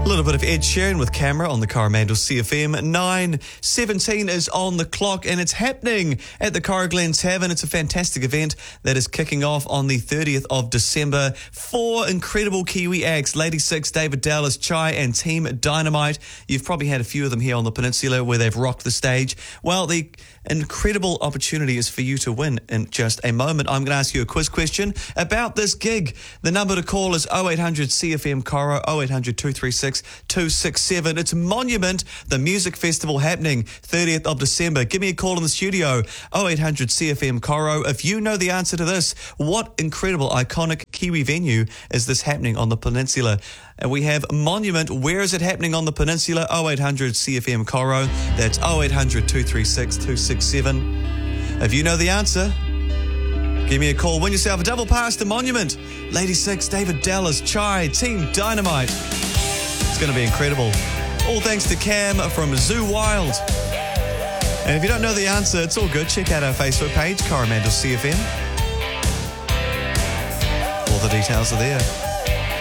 A little bit of Ed Sheeran with Camera on the Coromandel CFM. 9:17 is on the clock and it's happening at the Coroglen Tavern. It's a fantastic event that is kicking off on the 30th of December. 4 incredible Kiwi acts, Lady Six, David Dallas, Chai and Team Dynamite. You've probably had a few of them here on the peninsula where they've rocked the stage. Well, the incredible opportunity is for you to win in just a moment. I'm going to ask you a quiz question about this gig. The number to call is 0800 CFM Coro, 0800 236 267. It's Monument, the music festival happening 30th of December. Give me a call in the studio, 0800 CFM Coro. If you know the answer to this, what incredible, iconic Kiwi venue is this happening on the peninsula? And we have Monument. Where is it happening on the peninsula? 0800 CFM Coro. That's 0800 236 267. If you know the answer, give me a call. Win yourself a double pass to Monument. Lady Six, David Dallas, Chai, Team Dynamite. It's going to be incredible. All thanks to Cam from Zoo Wild. And if you don't know the answer, it's all good. Check out our Facebook page, Coromandel CFM. All the details are there.